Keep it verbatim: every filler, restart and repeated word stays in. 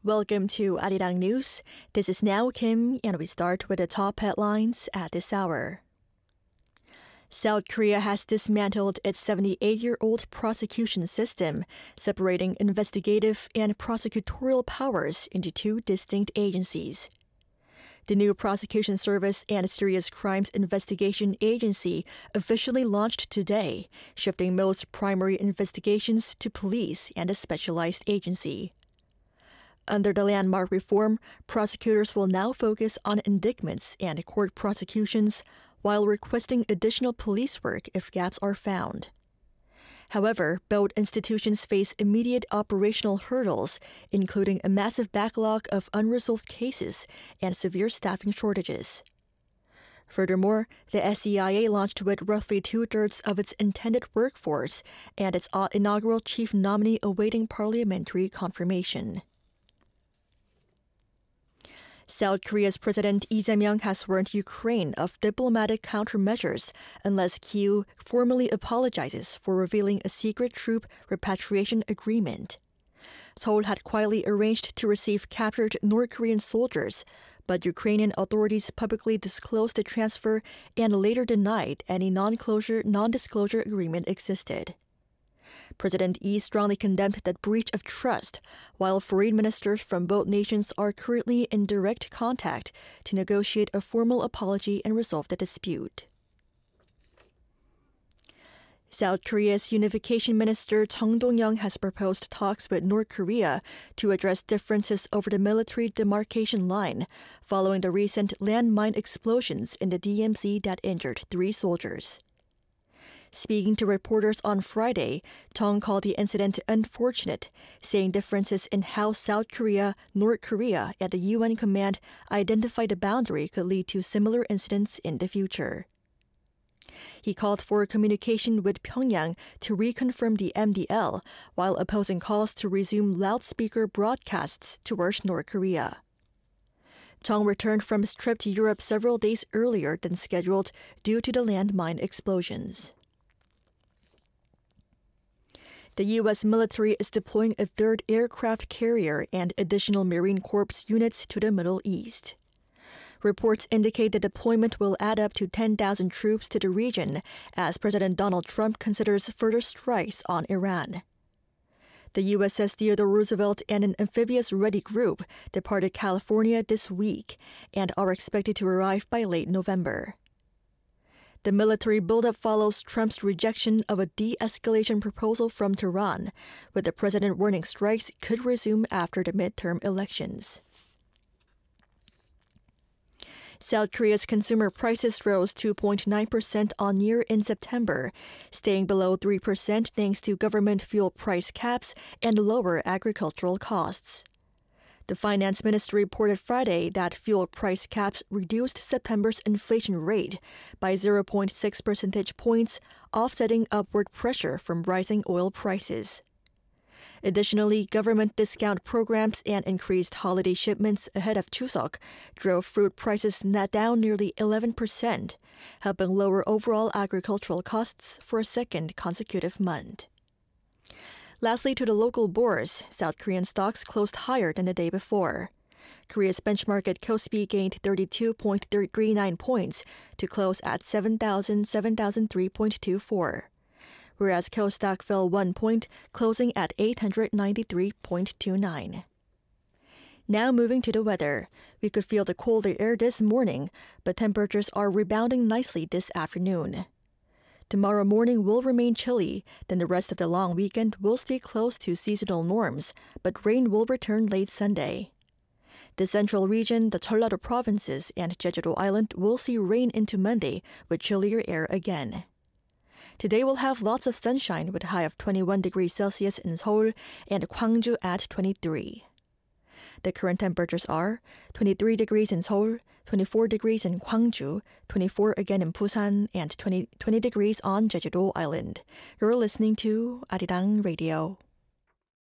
Welcome to Arirang News. This is Now Kim, and we start with the top headlines at this hour. South Korea has dismantled its seventy-eight-year-old prosecution system, separating investigative and prosecutorial powers into two distinct agencies. The new Prosecution Service and Serious Crimes Investigation Agency officially launched today, shifting most primary investigations to police and a specialized agency. Under the landmark reform, prosecutors will now focus on indictments and court prosecutions while requesting additional police work if gaps are found. However, both institutions face immediate operational hurdles, including a massive backlog of unresolved cases and severe staffing shortages. Furthermore, the S E I A launched with roughly two-thirds of its intended workforce and its inaugural chief nominee awaiting parliamentary confirmation. South Korea's President Lee Jae-myung has warned Ukraine of diplomatic countermeasures unless Kyiv formally apologizes for revealing a secret troop repatriation agreement. Seoul had quietly arranged to receive captured North Korean soldiers, but Ukrainian authorities publicly disclosed the transfer and later denied any non-closure, non-disclosure agreement existed. President Lee strongly condemned that breach of trust, while foreign ministers from both nations are currently in direct contact to negotiate a formal apology and resolve the dispute. South Korea's Unification Minister Chung Dong-young has proposed talks with North Korea to address differences over the military demarcation line following the recent landmine explosions in the D M Z that injured three soldiers. Speaking to reporters on Friday, Chung called the incident unfortunate, saying differences in how South Korea, North Korea, and the U N command identified the boundary could lead to similar incidents in the future. He called for communication with Pyongyang to reconfirm the M D L, while opposing calls to resume loudspeaker broadcasts towards North Korea. Chung returned from his trip to Europe several days earlier than scheduled due to the landmine explosions. The U S military is deploying a third aircraft carrier and additional Marine Corps units to the Middle East. Reports indicate the deployment will add up to ten thousand troops to the region as President Donald Trump considers further strikes on Iran. The U S S Theodore Roosevelt and an amphibious-ready group departed California this week and are expected to arrive by late November. The military buildup follows Trump's rejection of a de-escalation proposal from Tehran, with the president warning strikes could resume after the midterm elections. South Korea's consumer prices rose two point nine percent on year in September, staying below three percent thanks to government fuel price caps and lower agricultural costs. The finance ministry reported Friday that fuel price caps reduced September's inflation rate by zero point six percentage points, offsetting upward pressure from rising oil prices. Additionally, government discount programs and increased holiday shipments ahead of Chuseok drove fruit prices net down nearly eleven percent, helping lower overall agricultural costs for a second consecutive month. Lastly, to the local bourse, South Korean stocks closed higher than the day before. Korea's benchmark at Kospi gained thirty-two point three nine points to close at seven thousand seven hundred three point two four, whereas Kosdaq fell one point, closing at eight hundred ninety-three point two nine. Now moving to the weather. We could feel the colder air this morning, but temperatures are rebounding nicely this afternoon. Tomorrow morning will remain chilly, then the rest of the long weekend will stay close to seasonal norms, but rain will return late Sunday. The central region, the Jeollado provinces, and Jeju-do Island will see rain into Monday with chillier air again. Today we'll have lots of sunshine with a high of twenty-one degrees Celsius in Seoul and Gwangju at twenty-three. The current temperatures are twenty-three degrees in Seoul, twenty-four degrees in Gwangju, twenty-four again in Busan, and twenty, twenty degrees on Jeju-do Island. You're listening to Arirang Radio.